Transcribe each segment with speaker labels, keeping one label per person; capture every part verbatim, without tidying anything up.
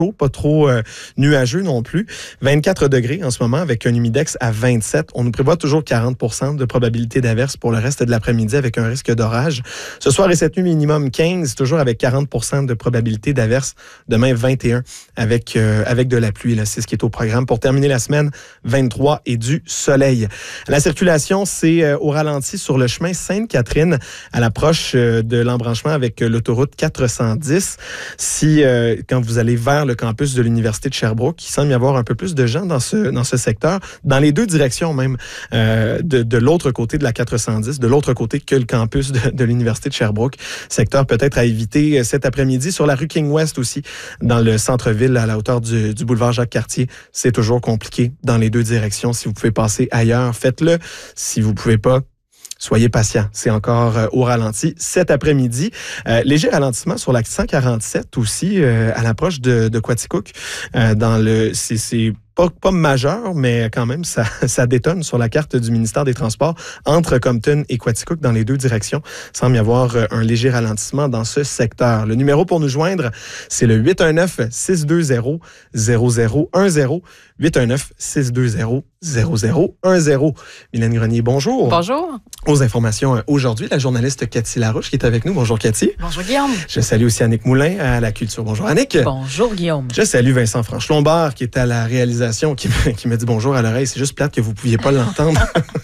Speaker 1: pas trop euh, nuageux non plus. vingt-quatre degrés en ce moment avec un humidex à vingt-sept. On nous prévoit toujours quarante pour cent de probabilité d'averse pour le reste de l'après-midi avec un risque d'orage. Ce soir et cette nuit, minimum quinze, toujours avec quarante pour cent de probabilité d'averse. Demain, vingt et un avec, euh, avec de la pluie. Là, c'est ce qui est au programme. Pour terminer la semaine, vingt-trois et du soleil. La circulation, c'est euh, au ralenti sur le chemin Sainte-Catherine à l'approche euh, de l'embranchement avec euh, l'autoroute quatre cent dix. Si, euh, quand vous allez vers le campus de l'Université de Sherbrooke, il semble y avoir un peu plus de gens dans ce, dans ce secteur, dans les deux directions même, euh, de, de l'autre côté de la quatre cent dix, de l'autre côté que le campus de, de l'Université de Sherbrooke. Secteur peut-être à éviter cet après-midi. Sur la rue King-West aussi, dans le centre-ville, à la hauteur du, du boulevard Jacques-Cartier, c'est toujours compliqué dans les deux directions. Si vous pouvez passer ailleurs, faites-le. Si vous pouvez pas, soyez patient, c'est encore euh, au ralenti cet après-midi. Euh, léger ralentissement sur la cent quarante-sept aussi, euh, à l'approche de, de Quaticook. Euh, dans le, c'est, c'est pas, pas majeur, mais quand même, ça, ça détonne sur la carte du ministère des Transports entre Compton et Quaticook dans les deux directions. Il semble y avoir euh, un léger ralentissement dans ce secteur. Le numéro pour nous joindre, c'est le huit un neuf, six deux zéro, zéro zéro un zéro. huit un neuf, six deux zéro, zéro zéro un zéro. Mylène Grenier, bonjour.
Speaker 2: Bonjour.
Speaker 1: Aux informations aujourd'hui, la journaliste Cathy Larouche qui est avec nous. Bonjour Cathy.
Speaker 2: Bonjour Guillaume.
Speaker 1: Je salue aussi Annick Moulin à la culture. Bonjour Annick.
Speaker 2: Bonjour Guillaume.
Speaker 1: Je salue Vincent Franche-Lombard qui est à la réalisation, qui me, qui me dit bonjour à l'oreille. C'est juste plate que vous ne pouviez pas l'entendre.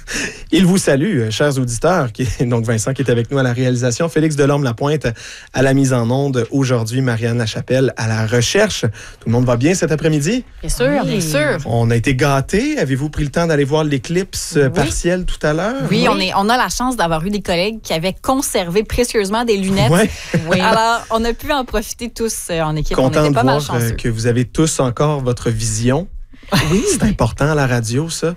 Speaker 1: Il vous salue, chers auditeurs. Qui, donc Vincent qui est avec nous à la réalisation. Félix Delorme-Lapointe à la mise en onde. Aujourd'hui, Marianne Lachapelle à la recherche. Tout le monde va bien cet après-midi?
Speaker 2: Bien sûr, oui. bien sûr.
Speaker 1: On a été gâtés. Avez-vous pris le temps d'aller voir l'éclipse oui. partielle tout à l'heure?
Speaker 3: Oui, oui. On, est, on a la chance d'avoir eu des collègues qui avaient conservé précieusement des lunettes.
Speaker 1: Ouais.
Speaker 3: Oui. Alors, on a pu en profiter tous en équipe.
Speaker 1: Content
Speaker 3: on était pas
Speaker 1: de
Speaker 3: mal
Speaker 1: voir
Speaker 3: chanceux.
Speaker 1: que vous avez tous encore votre vision. Oui, c'est important à la radio, ça.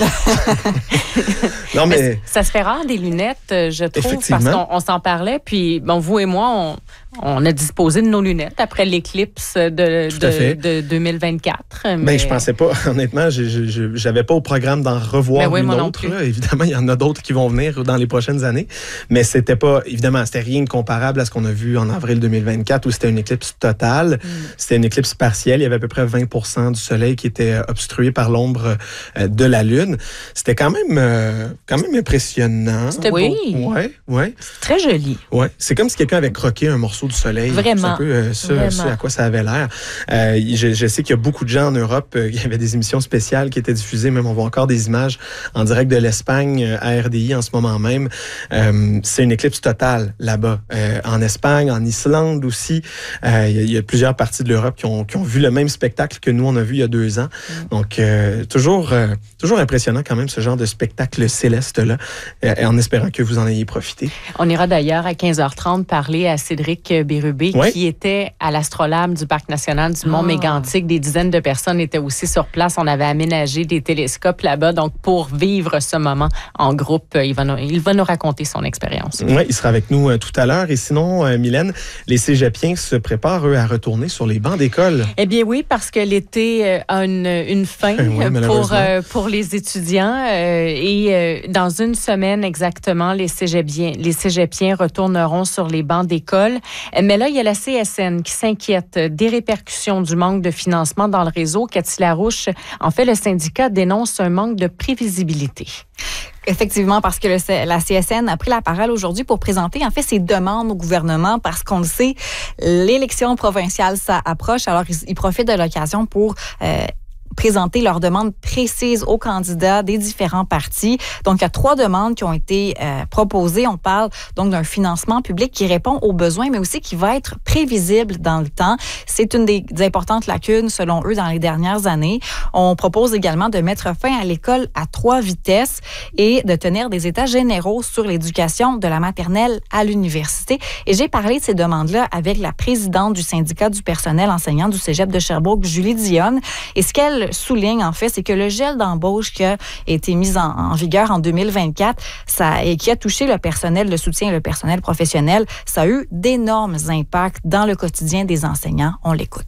Speaker 2: Non, mais... mais ça se fait rare des lunettes, je trouve, parce qu'on on s'en parlait. Puis, bon, vous et moi, on, on a disposé de nos lunettes après l'éclipse de, de, de deux mille vingt-quatre. Mais
Speaker 1: ben, je pensais pas, honnêtement, je, je, j'avais pas au programme d'en revoir
Speaker 2: ben oui,
Speaker 1: une autre. Là. Évidemment, il y en a d'autres qui vont venir dans les prochaines années. Mais c'était pas, évidemment, c'était rien de comparable à ce qu'on a vu en avril deux mille vingt-quatre où c'était une éclipse totale. Mm. C'était une éclipse partielle. Il y avait à peu près vingt pour cent du soleil qui était obstrué par l'ombre euh, de la Lune. C'était quand même, euh, quand même impressionnant.
Speaker 2: C'était
Speaker 3: oui.
Speaker 2: beau.
Speaker 1: Ouais, ouais.
Speaker 2: C'est très joli.
Speaker 1: Ouais. C'est comme si quelqu'un avait croqué un morceau du soleil.
Speaker 2: Vraiment.
Speaker 1: C'est un peu euh, ça, ça à quoi ça avait l'air. Euh, je, je sais qu'il y a beaucoup de gens en Europe. Euh, il y avait des émissions spéciales qui étaient diffusées. Même on voit encore des images en direct de l'Espagne euh, à R D I en ce moment même. Euh, c'est une éclipse totale là-bas. Euh, en Espagne, en Islande aussi. Euh, il, y a, il y a plusieurs parties de l'Europe qui ont, qui ont vu le même spectacle que nous on a vu il y a deux ans. Mm. Donc euh, toujours, euh, toujours impressionnant quand même ce genre de spectacle céleste-là, euh, en espérant que vous en ayez profité.
Speaker 2: On ira d'ailleurs à quinze heures trente parler à Cédric Bérubé, oui. qui était à l'Astrolabe du Parc national du Mont-Mégantic. Des dizaines de personnes étaient aussi sur place. On avait aménagé des télescopes là-bas. Donc, pour vivre ce moment en groupe, il va nous, il va nous raconter son expérience.
Speaker 1: Oui, il sera avec nous euh, tout à l'heure. Et sinon, euh, Mylène, les cégepiens se préparent, eux, à retourner sur les bancs d'école.
Speaker 2: Eh bien oui, parce que l'été euh, a une, une fin oui, pour, euh, pour les étudiants. Euh, et euh, dans une semaine exactement, les cégepiens, les cégepiens retourneront sur les bancs d'école. Mais là, il y a la C S N qui s'inquiète des répercussions du manque de financement dans le réseau. Cathy Larouche, en fait, le syndicat dénonce un manque de prévisibilité.
Speaker 3: Effectivement, parce que le, la C S N a pris la parole aujourd'hui pour présenter en fait ses demandes au gouvernement parce qu'on le sait, l'élection provinciale, ça approche. Alors, ils, ils profitent de l'occasion pour euh, présenter leurs demandes précises aux candidats des différents partis. Donc, il y a trois demandes qui ont été euh, proposées. On parle donc d'un financement public qui répond aux besoins, mais aussi qui va être prévisible dans le temps. C'est une des, des importantes lacunes, selon eux, dans les dernières années. On propose également de mettre fin à l'école à trois vitesses et de tenir des états généraux sur l'éducation de la maternelle à l'université. Et j'ai parlé de ces demandes-là avec la présidente du syndicat du personnel enseignant du Cégep de Sherbrooke, Julie Dionne. Et ce qu'elle souligne, en fait, c'est que le gel d'embauche qui a été mis en, en vigueur en deux mille vingt-quatre ça, et qui a touché le personnel de soutien et le personnel professionnel, ça a eu d'énormes impacts dans le quotidien des enseignants. On l'écoute.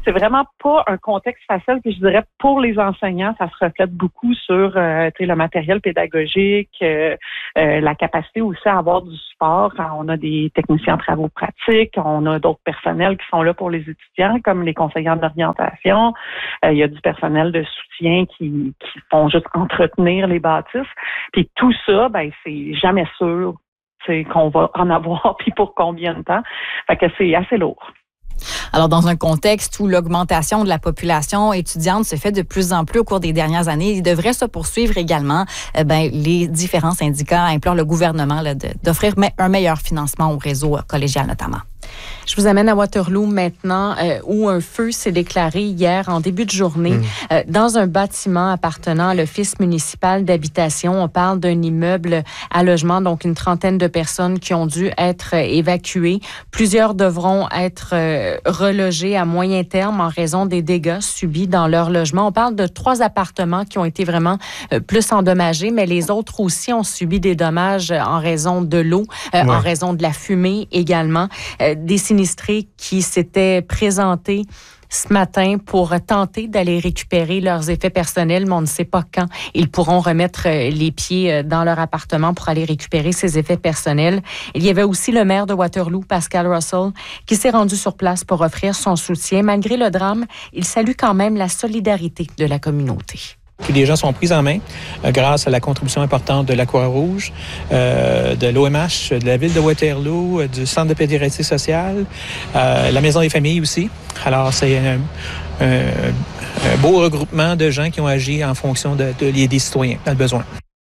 Speaker 4: c'est vraiment pas un contexte facile. Puis je dirais pour les enseignants, ça se reflète beaucoup sur euh, le matériel pédagogique, euh, euh, la capacité aussi à avoir du support quand on a des techniciens en travaux pratiques, on a d'autres personnels qui sont là pour les étudiants, comme les conseillers d'orientation. Euh, il y a du personnel de soutien qui, qui font juste entretenir les bâtisses. Puis tout ça, ben c'est jamais sûr qu'on va en avoir, puis pour combien de temps. Fait que c'est assez lourd.
Speaker 3: Alors, dans un contexte où l'augmentation de la population étudiante se fait de plus en plus au cours des dernières années, il devrait se poursuivre également. Eh ben, les différents syndicats implorent le gouvernement là, de, d'offrir un meilleur financement au réseau collégial notamment.
Speaker 2: Je vous amène à Waterloo maintenant, euh, où un feu s'est déclaré hier en début de journée mmh. euh, dans un bâtiment appartenant à l'Office municipal d'habitation. On parle d'un immeuble à logement, donc une trentaine de personnes qui ont dû être euh, évacuées. Plusieurs devront être euh, relogés à moyen terme en raison des dégâts subis dans leur logement. On parle de trois appartements qui ont été vraiment euh, plus endommagés, mais les autres aussi ont subi des dommages en raison de l'eau, euh, ouais. en raison de la fumée également. Euh, des sinistrés qui s'étaient présentés ce matin pour tenter d'aller récupérer leurs effets personnels, mais on ne sait pas quand ils pourront remettre les pieds dans leur appartement pour aller récupérer ces effets personnels. Il y avait aussi le maire de Waterloo, Pascal Russell, qui s'est rendu sur place pour offrir son soutien. Malgré le drame, il salue quand même la solidarité de la communauté.
Speaker 5: Que les gens sont pris en main euh, grâce à la contribution importante de la Croix-Rouge, euh, de l'O M H, de la ville de Waterloo, euh, du Centre de pédiatrie sociale, euh, la Maison des familles aussi. Alors, c'est un, un, un beau regroupement de gens qui ont agi en fonction de, de, de des citoyens dans le besoin.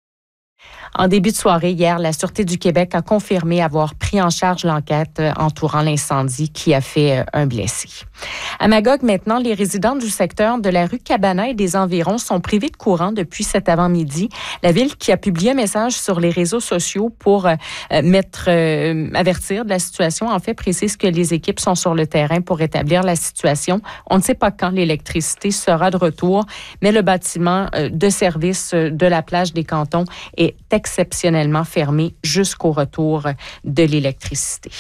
Speaker 2: En début de soirée, hier, la Sûreté du Québec a confirmé avoir pris en charge l'enquête entourant l'incendie qui a fait un blessé. À Magog, maintenant, les résidents du secteur de la rue Cabana et des environs sont privés de courant depuis cet avant-midi. La ville qui a publié un message sur les réseaux sociaux pour euh, mettre, euh, avertir de la situation, en fait, précise que les équipes sont sur le terrain pour rétablir la situation. On ne sait pas quand l'électricité sera de retour, mais le bâtiment euh, de service de la plage des Cantons est exceptionnellement fermé jusqu'au retour de l'électricité.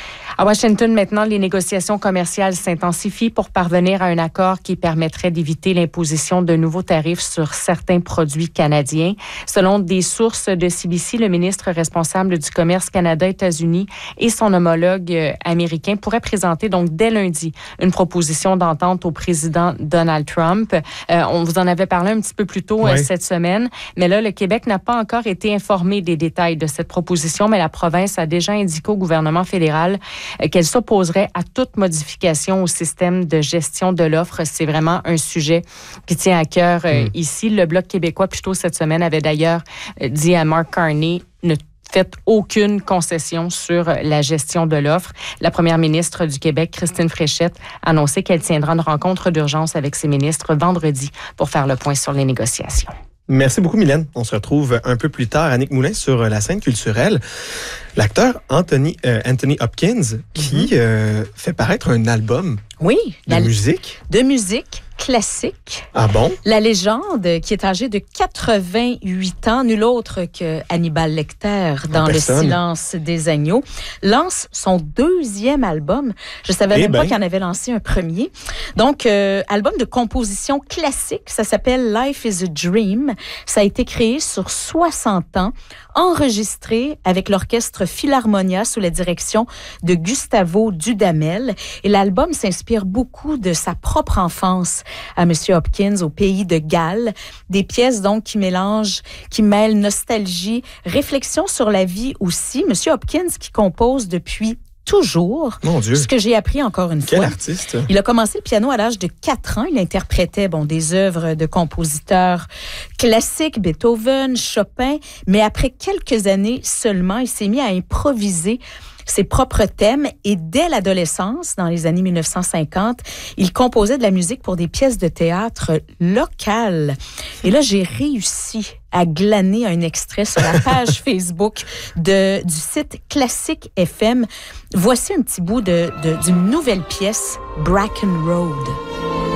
Speaker 2: À Washington, maintenant, les négociations commerciales s'intensifient pour parvenir à un accord qui permettrait d'éviter l'imposition de nouveaux tarifs sur certains produits canadiens. Selon des sources de C B C, le ministre responsable du commerce Canada-États-Unis et son homologue américain pourraient présenter donc dès lundi une proposition d'entente au président Donald Trump. Euh, on vous en avait parlé un petit peu plus tôt oui. euh, cette semaine, mais là, le Québec n'a pas encore été informé des détails de cette proposition, mais la province a déjà indiqué au gouvernement fédéral qu'elle s'opposerait à toute modification au système de gestion de l'offre. C'est vraiment un sujet qui tient à cœur euh, mmh. ici. Le Bloc québécois, plus tôt cette semaine, avait d'ailleurs dit à Mark Carney ne faites aucune concession sur la gestion de l'offre. La première ministre du Québec, Christine Fréchette, a annoncé qu'elle tiendra une rencontre d'urgence avec ses ministres vendredi pour faire le point sur les négociations.
Speaker 1: Merci beaucoup, Mylène. On se retrouve un peu plus tard, Annick Moulin, sur la scène culturelle. L'acteur Anthony, euh, Anthony Hopkins, qui mm-hmm. euh, fait paraître un album
Speaker 6: oui,
Speaker 1: de la musique.
Speaker 6: De musique classique.
Speaker 1: Ah bon?
Speaker 6: La légende, qui est âgée de quatre-vingt-huit ans, nul autre que Hannibal Lecter dans Le Silence des agneaux, lance son deuxième album. Je savais eh même ben. pas qu'il en avait lancé un premier. Donc, euh, album de composition classique, ça s'appelle Life is a Dream. Ça a été créé sur soixante ans, enregistré avec l'orchestre Philharmonia sous la direction de Gustavo Dudamel. Et l'album s'inspire beaucoup de sa propre enfance à M. Hopkins au pays de Galles. Des pièces donc qui mélangent, qui mêlent nostalgie, réflexion sur la vie aussi. M. Hopkins qui compose depuis toujours.
Speaker 1: Mon Dieu.
Speaker 6: Ce que j'ai appris encore une
Speaker 1: Quel
Speaker 6: fois.
Speaker 1: Quel artiste.
Speaker 6: Il a commencé le piano à l'âge de quatre ans. Il interprétait bon, des œuvres de compositeurs classiques, Beethoven, Chopin. Mais après quelques années seulement, il s'est mis à improviser ses propres thèmes et dès l'adolescence, dans les années mille neuf cent cinquante, il composait de la musique pour des pièces de théâtre locales. Et là, j'ai réussi à glaner un extrait sur la page Facebook de, du site Classique F M. Voici un petit bout de, de, d'une nouvelle pièce, Bracken Road.